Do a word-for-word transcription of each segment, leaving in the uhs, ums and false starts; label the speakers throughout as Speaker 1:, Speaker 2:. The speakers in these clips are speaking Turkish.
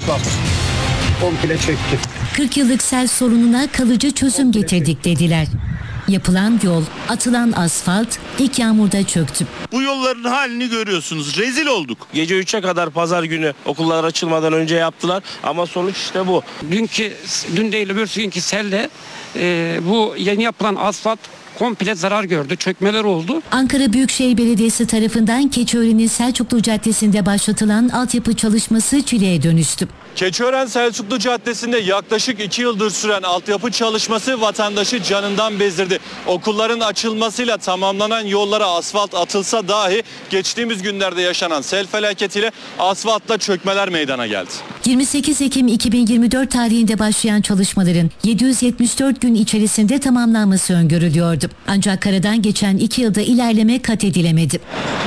Speaker 1: asfalt komple çekti.
Speaker 2: kırk yıllık sel sorununa kalıcı çözüm getirdik dediler. Yapılan yol, atılan asfalt ilk yağmurda çöktü.
Speaker 3: Bu yolların halini görüyorsunuz. Rezil olduk.
Speaker 4: Gece üçe kadar pazar günü okullar açılmadan önce yaptılar ama sonuç işte bu.
Speaker 5: Dünkü, dün değil öbürsü günkü selle e, bu yeni yapılan asfalt komple zarar gördü. Çökmeler oldu.
Speaker 2: Ankara Büyükşehir Belediyesi tarafından Keçiören'in Selçuklu Caddesi'nde başlatılan altyapı çalışması çileye dönüştü.
Speaker 6: Keçiören Selçuklu Caddesi'nde yaklaşık iki yıldır süren altyapı çalışması vatandaşı canından bezdirdi. Okulların açılmasıyla tamamlanan yollara asfalt atılsa dahi geçtiğimiz günlerde yaşanan sel felaketiyle asfaltla çökmeler meydana geldi.
Speaker 2: yirmi sekiz Ekim iki bin yirmi dört tarihinde başlayan çalışmaların yedi yüz yetmiş dört gün içerisinde tamamlanması öngörülüyordu. Ancak karadan geçen iki yılda ilerleme kat edilemedi.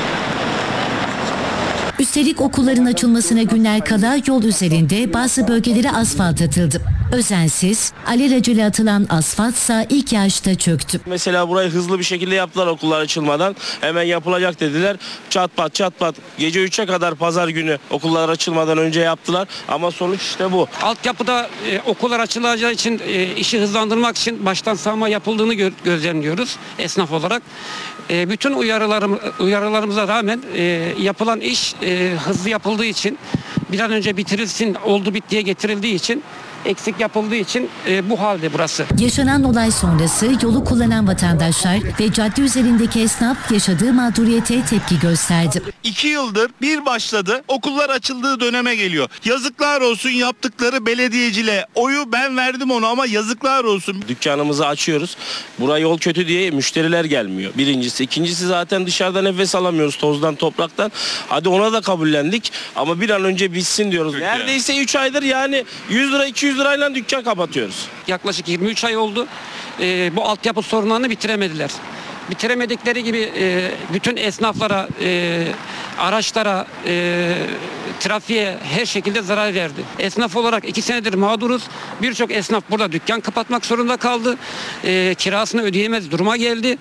Speaker 2: Üstelik okulların açılmasına günler kala yol üzerinde bazı bölgelere asfalt atıldı. Özensiz, alelacele atılan asfaltsa ilk yağışta çöktü.
Speaker 4: Mesela burayı hızlı bir şekilde yaptılar okullar açılmadan. Hemen yapılacak dediler. Çat pat çat pat gece üçe kadar pazar günü okullar açılmadan önce yaptılar ama sonuç işte bu.
Speaker 5: Altyapıda e, okullar açılacağı için e, işi hızlandırmak için baştan sağma yapıldığını gö- gözlemliyoruz esnaf olarak. E, bütün uyarılarım, uyarılarımıza rağmen e, yapılan iş e, hızlı yapıldığı için bir an önce bitirilsin, oldu bittiye getirildiği için eksik yapıldığı için e, bu halde burası.
Speaker 2: Yaşanan olay sonrası yolu kullanan vatandaşlar ve cadde üzerindeki esnaf yaşadığı mağduriyete tepki gösterdi.
Speaker 3: İki yıldır bir başladı. Okullar açıldığı döneme geliyor. Yazıklar olsun yaptıkları belediyeciliğe. Oyu ben verdim ona ama yazıklar olsun.
Speaker 4: Dükkanımızı açıyoruz. Buraya yol kötü diye müşteriler gelmiyor. Birincisi. İkincisi zaten dışarıda nefes alamıyoruz tozdan topraktan. Hadi ona da kabullendik ama bir an önce bitsin diyoruz.
Speaker 3: Peki.
Speaker 4: Neredeyse üç aydır yani yüz lira iki yüz lirayla dükkan kapatıyoruz.
Speaker 5: Yaklaşık yirmi üç ay oldu. E, bu altyapı sorunlarını bitiremediler. Bitiremedikleri gibi e, bütün esnaflara, e, araçlara, e, trafiğe her şekilde zarar verdi. Esnaf olarak iki senedir mağduruz. Birçok esnaf burada dükkan kapatmak zorunda kaldı. E, kirasını ödeyemez duruma geldi.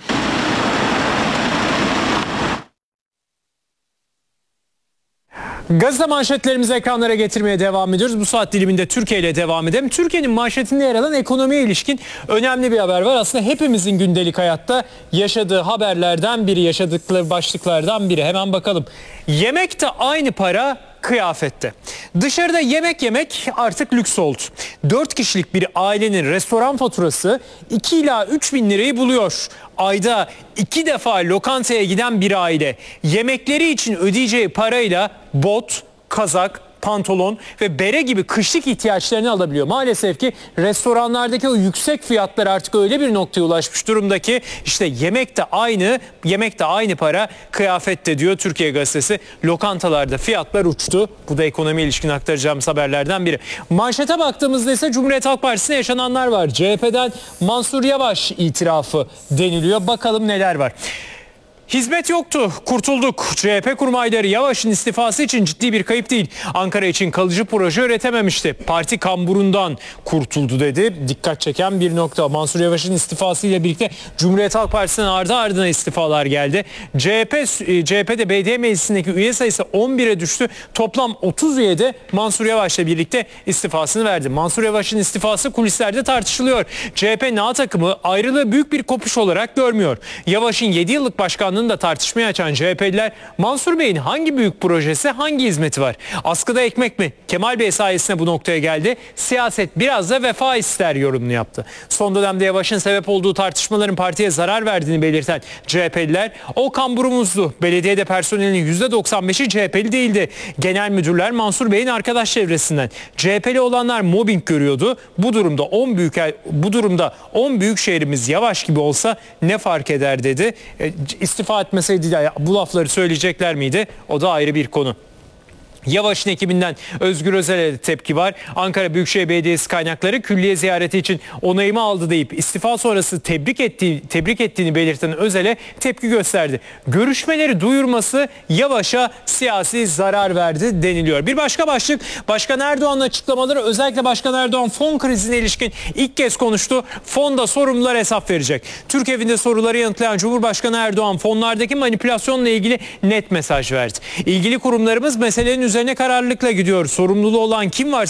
Speaker 7: Gazete manşetlerimizi ekranlara getirmeye devam ediyoruz. Bu saat diliminde Türkiye ile devam edelim. Türkiye'nin manşetinde yer alan ekonomiye ilişkin önemli bir haber var. Aslında hepimizin gündelik hayatta yaşadığı haberlerden biri, yaşadıkları başlıklardan biri. Hemen bakalım. Yemekte aynı para kıyafette. Dışarıda yemek yemek artık lüks oldu. dört kişilik bir ailenin restoran faturası iki ila üç bin lirayı buluyor. Ayda iki defa lokantaya giden bir aile yemekleri için ödeyeceği parayla bot, kazak, pantolon ve bere gibi kışlık ihtiyaçlarını alabiliyor. Maalesef ki restoranlardaki o yüksek fiyatlar artık öyle bir noktaya ulaşmış durumda ki işte yemek de aynı, yemek de aynı para, kıyafet de diyor Türkiye Gazetesi. Lokantalarda fiyatlar uçtu. Bu da ekonomiye ilişkin aktaracağımız haberlerden biri. Manşete baktığımızda ise Cumhuriyet Halk Partisi'ne yaşananlar var. C H P'den Mansur Yavaş itirafı deniliyor. Bakalım neler var. Hizmet yoktu, kurtulduk. C H P kurmayları Yavaş'ın istifası için ciddi bir kayıp değil. Ankara için kalıcı proje üretememişti. Parti kamburundan kurtuldu dedi. Dikkat çeken bir nokta. Mansur Yavaş'ın istifasıyla birlikte Cumhuriyet Halk Partisi'nden ardı ardına istifalar geldi. C H P, C H P'de belediye meclisindeki üye sayısı on bire düştü. Toplam otuz üyede Mansur Yavaş'la birlikte istifasını verdi. Mansur Yavaş'ın istifası kulislerde tartışılıyor. C H P N A takımı ayrılığı büyük bir kopuş olarak görmüyor. Yavaş'ın yedi yıllık başkanlığı da tartışmaya açan C H P'liler Mansur Bey'in hangi büyük projesi, hangi hizmeti var? Askıda ekmek mi? Kemal Bey sayesinde bu noktaya geldi. Siyaset biraz da vefa ister yorumunu yaptı. Son dönemde Yavaş'ın sebep olduğu tartışmaların partiye zarar verdiğini belirten C H P'liler o kamburumuzdu. Belediyede personelin yüzde doksan beşi C H P'li değildi. Genel müdürler Mansur Bey'in arkadaş çevresinden. C H P'li olanlar mobbing görüyordu. Bu durumda on büyük bu durumda on büyük şehrimiz Yavaş gibi olsa ne fark eder dedi. E, istifa etmeseydi de bu lafları söyleyecekler miydi? O da ayrı bir konu. Yavaş'ın ekibinden Özgür Özel'e de tepki var. Ankara Büyükşehir Belediyesi kaynakları külliye ziyareti için onayımı aldı deyip istifa sonrası tebrik ettiği, tebrik ettiğini belirten Özel'e tepki gösterdi. Görüşmeleri duyurması Yavaş'a siyasi zarar verdi deniliyor. Bir başka başlık, Başkan Erdoğan'ın açıklamaları, özellikle Başkan Erdoğan fon krizine ilişkin ilk kez konuştu. Fonda sorumlular hesap verecek. Türk Evi'nde soruları yanıtlayan Cumhurbaşkanı Erdoğan fonlardaki manipülasyonla ilgili net mesaj verdi. İlgili kurumlarımız meselenin üzerine kararlılıkla gidiyor. Sorumluluğu olan kim var?